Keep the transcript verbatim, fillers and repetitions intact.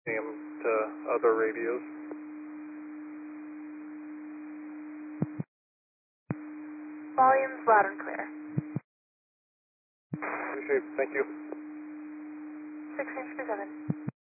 Name to other radios. Volume's loud and clear. Appreciate it. Thank you. six inch to seven.